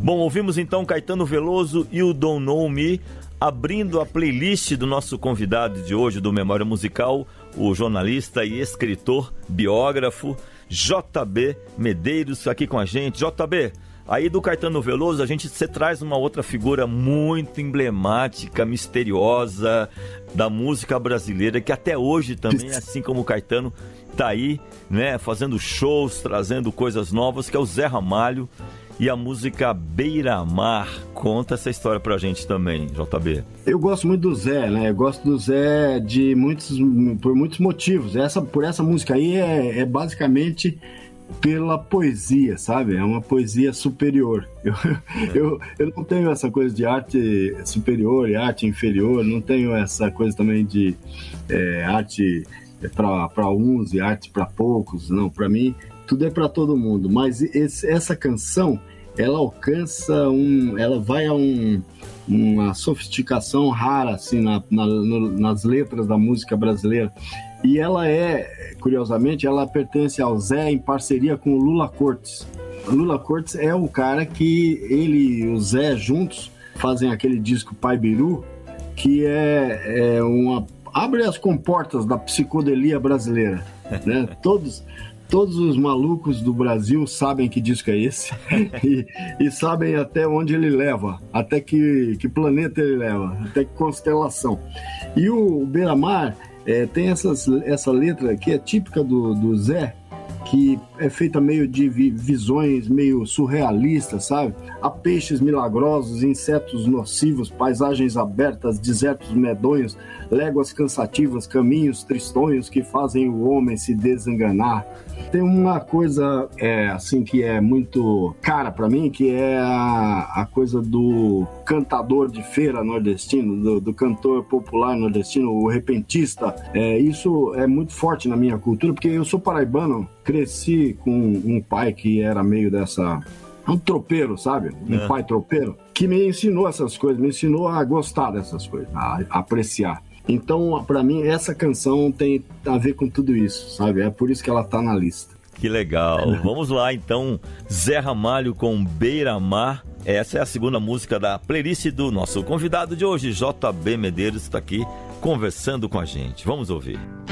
Bom, ouvimos então Caetano Veloso e o Don't Know Me, abrindo a playlist do nosso convidado de hoje do Memória Musical, o jornalista e escritor, biógrafo, JB Medeiros, aqui com a gente. JB, aí do Caetano Veloso, você traz uma outra figura muito emblemática, misteriosa da música brasileira, que até hoje também, assim como o Caetano, tá aí, né, fazendo shows, trazendo coisas novas, que é o Zé Ramalho e a música Beira-Mar. Conta essa história pra gente também, JB. Eu gosto muito do Zé, né? Eu gosto do Zé por muitos motivos. Por essa música aí é basicamente pela poesia, sabe? É uma poesia superior. Eu não tenho essa coisa de arte superior e arte inferior, não tenho essa coisa também de arte para uns e arte para poucos, não. Para mim, tudo é para todo mundo. Mas essa canção, ela alcança ela vai a uma sofisticação rara, assim, nas letras da música brasileira. E ela curiosamente, ela pertence ao Zé em parceria com o Lula Cortes. O Lula Cortes é o cara que ele e o Zé juntos fazem aquele disco Pai Biru, que abre as comportas da psicodelia brasileira, né? Todos os malucos do Brasil sabem que disco é esse e sabem até onde ele leva, até que planeta ele leva, até que constelação. E o Beira-Mar tem essa letra que é típica do Zé, que é feita meio de visões meio surrealistas, sabe? Há peixes milagrosos, insetos nocivos, paisagens abertas, desertos medonhos, léguas cansativas, caminhos tristonhos que fazem o homem se desenganar. Tem uma coisa assim que é muito cara pra mim, que é a coisa do cantador de feira nordestino, do cantor popular nordestino, o repentista. Isso é muito forte na minha cultura, porque eu sou paraibano, cresci com um pai que era meio um tropeiro, sabe? Um pai tropeiro, que me ensinou essas coisas, me ensinou a gostar dessas coisas, a apreciar. Então, pra mim, essa canção tem a ver com tudo isso, sabe? É por isso que ela tá na lista. Que legal. Vamos lá, então. Zé Ramalho com Beira-Mar. Essa é a segunda música da playlist do nosso convidado de hoje, JB Medeiros, está aqui conversando com a gente. Vamos ouvir.